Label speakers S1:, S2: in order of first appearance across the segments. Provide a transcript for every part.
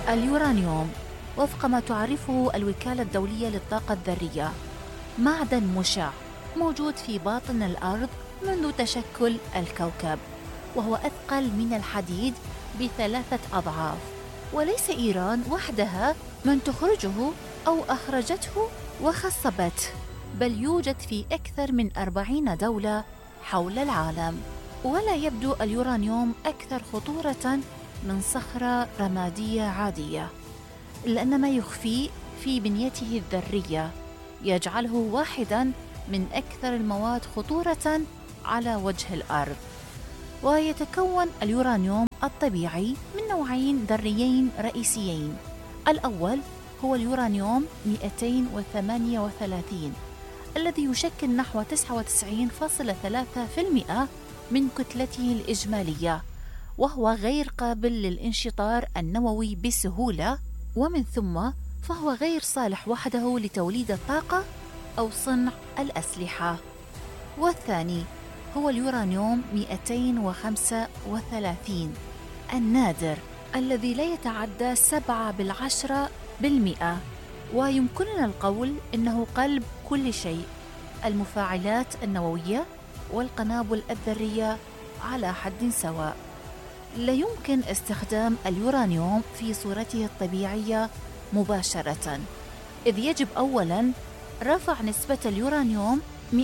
S1: اليورانيوم، وفق ما تعرفه الوكالة الدولية للطاقة الذرية، معدن مشع موجود في باطن الأرض منذ تشكل الكوكب، وهو أثقل من الحديد ب3 أضعاف. وليس إيران وحدها من تخرجه أو أخرجته وخصبته، بل يوجد في أكثر من 40 دولة حول العالم. ولا يبدو اليورانيوم أكثر خطورة من صخرة رمادية عادية، إلا أن ما يخفيه في بنيته الذرية يجعله واحداً من أكثر المواد خطورة على وجه الأرض. ويتكون اليورانيوم الطبيعي من نوعين ذريين رئيسيين. الأول هو اليورانيوم 238 الذي يشكل نحو 99.3% من كتلته الإجمالية، وهو غير قابل للانشطار النووي بسهولة، ومن ثم فهو غير صالح وحده لتوليد الطاقة أو صنع الأسلحة. والثاني هو اليورانيوم 235 النادر الذي لا يتعدى 7/10%، ويمكننا القول إنه قلب كل شيء، المفاعلات النووية والقنابل الذرية على حد سواء. لا يمكن استخدام اليورانيوم في صورته الطبيعية مباشرة، إذ يجب أولاً رفع نسبة اليورانيوم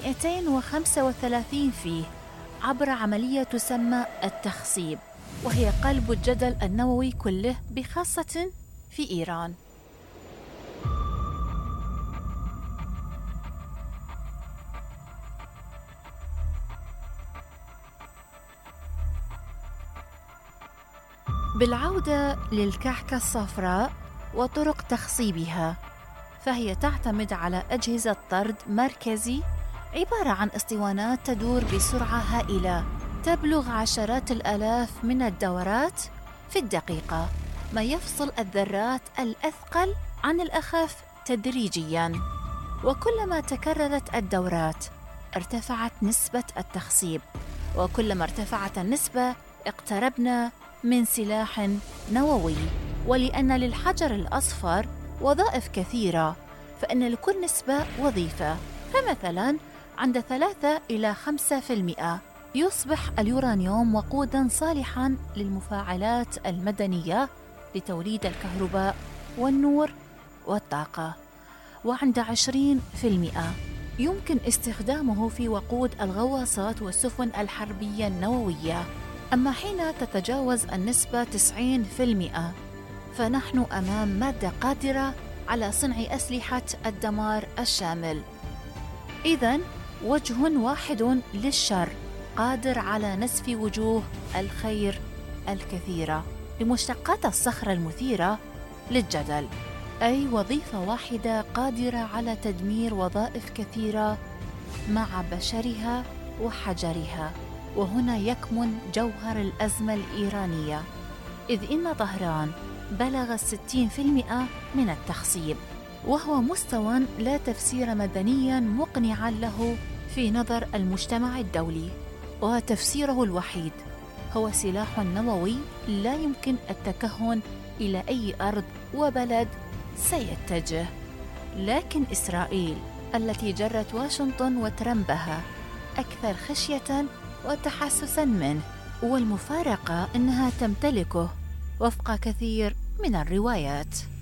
S1: 235 فيه عبر عملية تسمى التخصيب، وهي قلب الجدل النووي كله بخاصة في إيران. بالعودة للكعكة الصفراء وطرق تخصيبها، فهي تعتمد على أجهزة طرد مركزي عبارة عن اسطوانات تدور بسرعة هائلة تبلغ عشرات الآلاف من الدورات في الدقيقة، ما يفصل الذرات الأثقل عن الأخف تدريجياً. وكلما تكررت الدورات ارتفعت نسبة التخصيب، وكلما ارتفعت النسبة اقتربنا من سلاح نووي. ولأن للحجر الأصفر وظائف كثيرة، فإن لكل نسبة وظيفة. فمثلاً عند 3 إلى 5% يصبح اليورانيوم وقوداً صالحاً للمفاعلات المدنية لتوليد الكهرباء والنور والطاقة. وعند 20% يمكن استخدامه في وقود الغواصات والسفن الحربية النووية. أما حين تتجاوز النسبة 90%، فنحن أمام مادة قادرة على صنع أسلحة الدمار الشامل. إذن وجه واحد للشر قادر على نسف وجوه الخير الكثيرة بمشتقات الصخرة المثيرة للجدل، أي وظيفة واحدة قادرة على تدمير وظائف كثيرة مع بشرها وحجرها. وهنا يكمن جوهر الأزمة الإيرانية، إذ إن طهران بلغ 60% من التخصيب، وهو مستوى لا تفسير مدنياً مقنعاً له في نظر المجتمع الدولي. وتفسيره الوحيد هو سلاح نووي لا يمكن التكهن إلى أي أرض وبلد سيتجه. لكن إسرائيل التي جرت واشنطن وترمبها أكثر خشية وتحسساً منه، والمفارقة أنها تمتلكه وفق كثير من الروايات.